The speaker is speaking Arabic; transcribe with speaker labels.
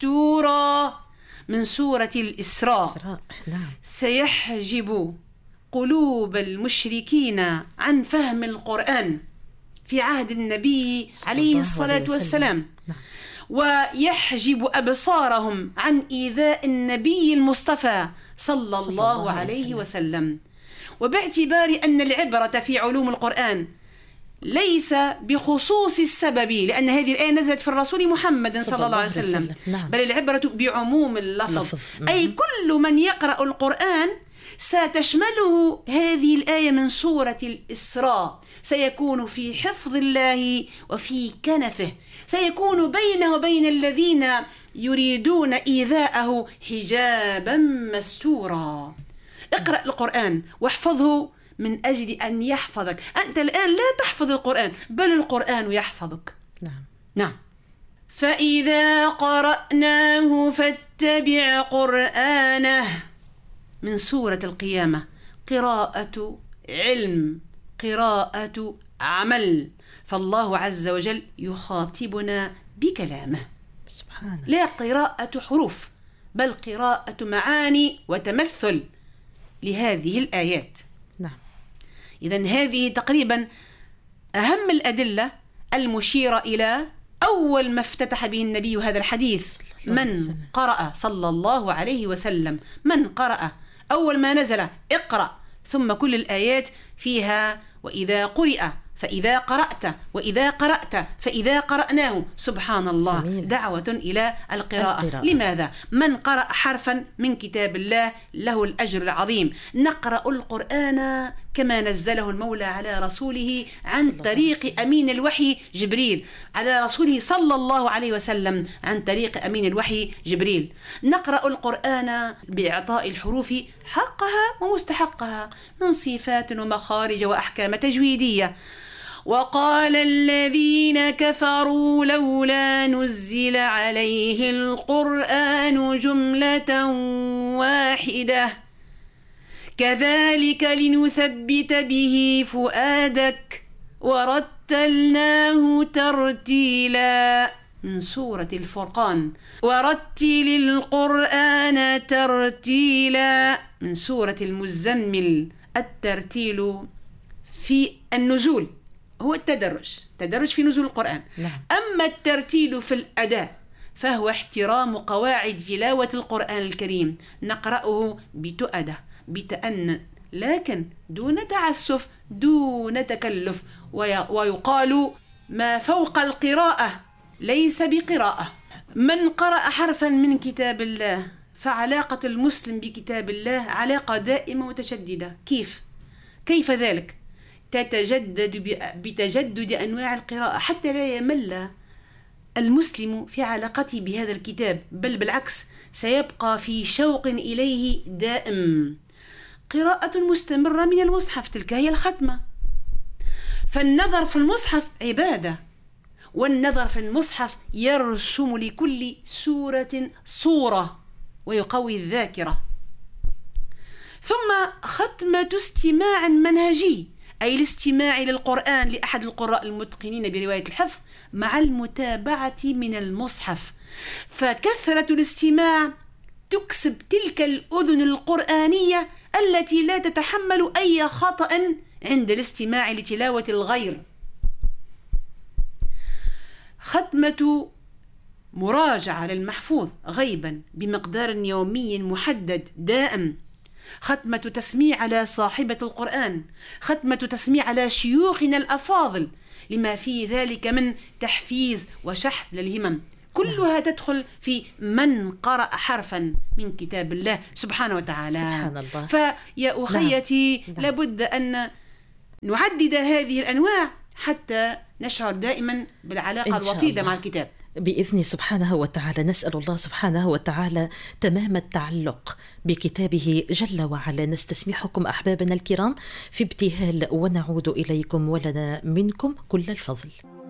Speaker 1: مستورا من سورة الإسراء.
Speaker 2: نعم.
Speaker 1: سيحجب قلوب المشركين عن فهم القرآن في عهد النبي عليه الصلاة والسلام.
Speaker 2: نعم.
Speaker 1: ويحجب أبصارهم عن إيذاء النبي المصطفى صلى الله عليه وسلم. وباعتبار أن العبرة في علوم القرآن ليس بخصوص السبب، لأن هذه الآية نزلت في الرسول محمد صلى الله عليه وسلم.
Speaker 2: نعم.
Speaker 1: بل العبرة بعموم اللفظ. أي كل من يقرأ القرآن ستشمله هذه الآية من سورة الإسراء، سيكون في حفظ الله وفي كنفه، سيكون بينه وبين الذين يريدون إيذاءه حجابا مستورا. اقرأ القرآن واحفظه من أجل أن يحفظك. أنت الآن لا تحفظ القرآن، بل القرآن يحفظك. نعم. فإذا قرأناه فاتبع قرآنه من سورة القيامة. قراءة علم، قراءة عمل، فالله عز وجل يخاطبنا بكلامه
Speaker 2: سبحانه.
Speaker 1: لا قراءة حروف، بل قراءة معاني وتمثل لهذه الآيات.
Speaker 2: نعم.
Speaker 1: إذن هذه تقريبا أهم الأدلة المشيرة إلى أول ما افتتح به النبي هذا الحديث. من قرأ صلى الله عليه وسلم، من قرأ أول ما نزل اقرأ، ثم كل الآيات فيها وإذا قرئ فإذا قرأت وإذا قرأت فإذا قرأناه. سبحان الله.
Speaker 2: جميل.
Speaker 1: دعوة إلى القراءة. لماذا؟ من قرأ حرفا من كتاب الله له الأجر العظيم. نقرأ القرآن كما نزله المولى على رسوله عن طريق أمين الوحي جبريل، على رسوله صلى الله عليه وسلم عن طريق أمين الوحي جبريل. نقرأ القرآن بإعطاء الحروف حقها ومستحقها من صفات ومخارج وأحكام تجويدية. وقال الذين كفروا لولا نزل عليه القرآن جملة واحدة كذلك لنثبت به فؤادك ورتلناه ترتيلا من سورة الفرقان. ورتل القرآن ترتيلا من سورة المزمل. الترتيل في النزول هو التدرج في نزول القرآن.
Speaker 2: نعم.
Speaker 1: أما الترتيل في الأداء فهو احترام قواعد تلاوة القرآن الكريم. نقرأه بتؤدة بتأنن، لكن دون تعسف دون تكلف. ويقال ما فوق القراءة ليس بقراءة. من قرأ حرفا من كتاب الله فعلاقة المسلم بكتاب الله علاقة دائمة ومتشددة. كيف ذلك؟ تتجدد بتجدد أنواع القراءة حتى لا يمل المسلم في علاقته بهذا الكتاب، بل بالعكس سيبقى في شوق إليه دائم. قراءة مستمرة من المصحف، تلك هي الختمة. فالنظر في المصحف عبادة، والنظر في المصحف يرسم لكل سورة صورة ويقوي الذاكرة. ثم ختمة استماع منهجي، أي الاستماع للقرآن لأحد القراء المتقنين برواية الحفظ مع المتابعة من المصحف. فكثرة الاستماع تكسب تلك الأذن القرآنية التي لا تتحمل أي خطأ عند الاستماع لتلاوة الغير. ختمة مراجعة للمحفوظ غيبا بمقدار يومي محدد دائم. ختمة تسميع على صاحبة القرآن، ختمة تسميع على شيوخنا الأفاضل، لما في ذلك من تحفيز وشحذ للهمم. كلها تدخل في من قرأ حرفا من كتاب الله سبحانه وتعالى.
Speaker 2: سبحان الله.
Speaker 1: فيا أخيتي لابد أن نعدد هذه الأنواع حتى نشعر دائما بالعلاقة الوطيدة مع الكتاب
Speaker 2: بإذن سبحانه وتعالى. نسأل الله سبحانه وتعالى تمام التعلق بكتابه جل وعلا. نستسمحكم أحبابنا الكرام في ابتهال ونعود إليكم ولنا منكم كل الفضل.